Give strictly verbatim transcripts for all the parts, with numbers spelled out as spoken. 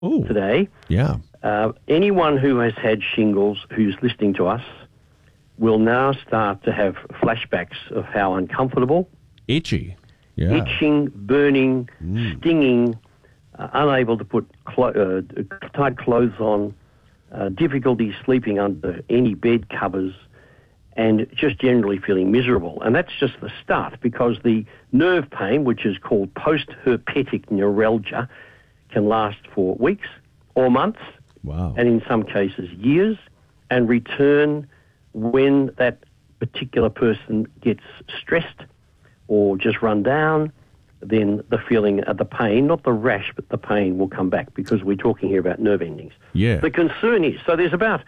Ooh. today. Yeah. Uh, anyone who has had shingles who's listening to us will now start to have flashbacks of how uncomfortable, Itchy. Yeah. itching, burning, Mm. stinging, uh, unable to put clo- uh, tight clothes on, uh, difficulty sleeping under any bed covers, and just generally feeling miserable. And that's just the start, because the nerve pain, which is called post-herpetic neuralgia, can last for weeks or months, Wow. and in some cases years, and return when that particular person gets stressed or just run down. Then the feeling of the pain, not the rash, but the pain will come back, because we're talking here about nerve endings. Yeah. The concern is, so there's about,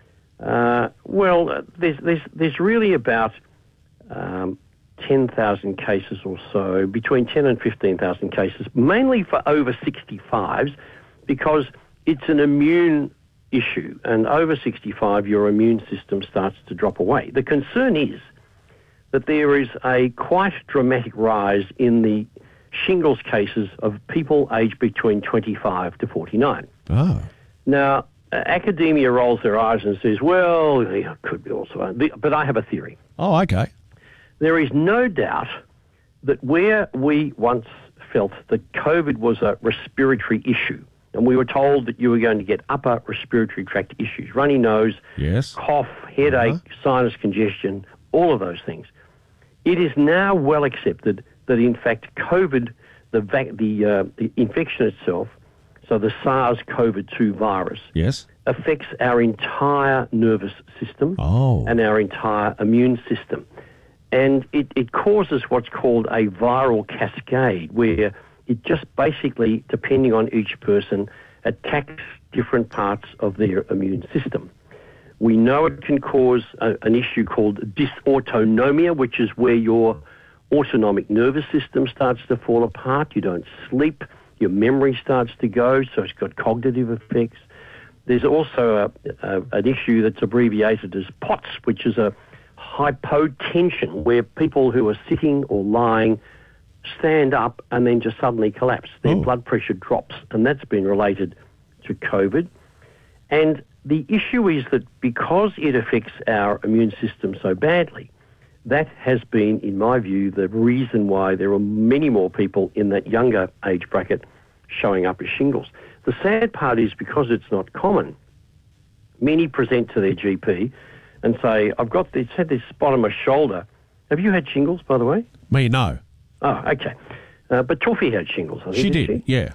uh, well, uh, there's, there's, there's really about um, ten thousand cases or so, between ten and fifteen thousand cases, mainly for over sixty-fives, because it's an immune issue, and over sixty-five, your immune system starts to drop away. The concern is that there is a quite dramatic rise in the shingles cases of people aged between twenty-five to forty-nine. Oh. Now, uh, academia rolls their eyes and says, well, yeah, it could be also, but I have a theory. Oh, okay. There is no doubt that where we once felt that COVID was a respiratory issue, and we were told that you were going to get upper respiratory tract issues, runny nose, Yes. cough, headache, Uh-huh. sinus congestion, all of those things. It is now well accepted that, in fact, COVID, the, vac- the, uh, the infection itself, so the SARS CoV two virus, Yes. affects our entire nervous system Oh. and our entire immune system. And it, it causes what's called a viral cascade, where it just basically, depending on each person, attacks different parts of their immune system. We know it can cause a, an issue called dysautonomia, which is where your autonomic nervous system starts to fall apart. You don't sleep. Your memory starts to go, so it's got cognitive effects. There's also a, a, an issue that's abbreviated as POTS, which is a hypotension, where people who are sitting or lying stand up and then just suddenly collapse. Their Oh. blood pressure drops, and that's been related to COVID. And the issue is that because it affects our immune system so badly, that has been, in my view, the reason why there are many more people in that younger age bracket showing up as shingles. The sad part is, because it's not common, many present to their G P and say, I've got this, had this spot on my shoulder. Have you had shingles, by the way? Me, no. Oh, okay. Uh, but Toffee had shingles, I think. She didn't did, yeah.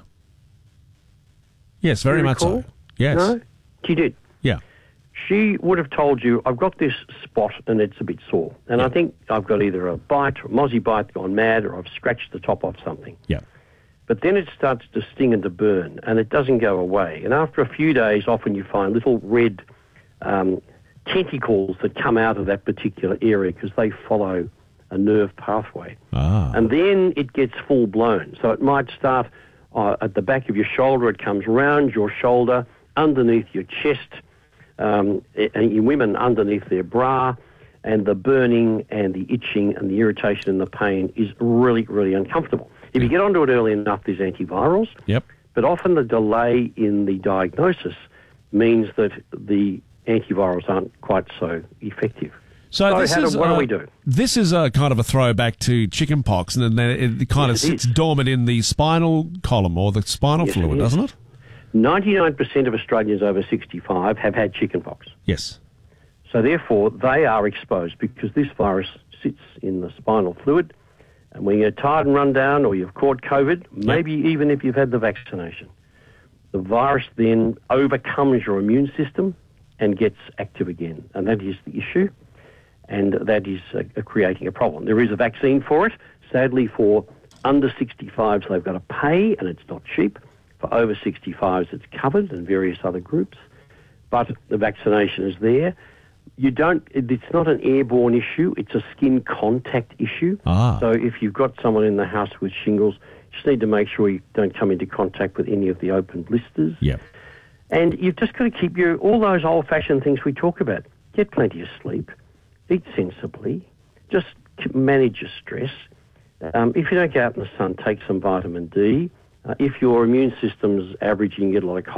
Yes, very Do you much recall? so. Yes. No? She did. Yeah. She would have told you, I've got this spot and it's a bit sore. And Yeah. I think I've got either a bite or a mozzie bite gone mad, or I've scratched the top off something. Yeah. But then it starts to sting and to burn, and it doesn't go away. And after a few days, often you find little red um, tentacles that come out of that particular area, because they follow a nerve pathway. Ah. And then it gets full blown. So it might start uh, at the back of your shoulder. It comes round your shoulder, underneath your chest, um, and in women underneath their bra, and the burning and the itching and the irritation and the pain is really, really uncomfortable. If you get onto it early enough, there's antivirals. Yep. But often the delay in the diagnosis means that the antivirals aren't quite so effective. So, So this how do- is what do uh, we do? This is a kind of a throwback to chicken pox, and then it kind Yes, of it sits is. dormant in the spinal column or the spinal Yes, it fluid, is. doesn't it? ninety-nine percent of Australians over sixty-five have had chickenpox. Yes. So therefore, they are exposed, because this virus sits in the spinal fluid. And when you're tired and run down, or you've caught COVID, maybe even if you've had the vaccination, the virus then overcomes your immune system and gets active again. And that is the issue. And that is uh, creating a problem. There is a vaccine for it. Sadly, for under sixty-fives, they've got to pay, and it's not cheap. For over sixty-fives, it's covered, and various other groups. But the vaccination is there. You don't, it's not an airborne issue, it's a skin contact issue. Ah. So if you've got someone in the house with shingles, you just need to make sure you don't come into contact with any of the open blisters. Yep. And you've just got to keep your, all those old-fashioned things we talk about. Get plenty of sleep, eat sensibly, just manage your stress. Um, if you don't go out in the sun, take some vitamin D, Uh, if your immune system's average, you can get a lot of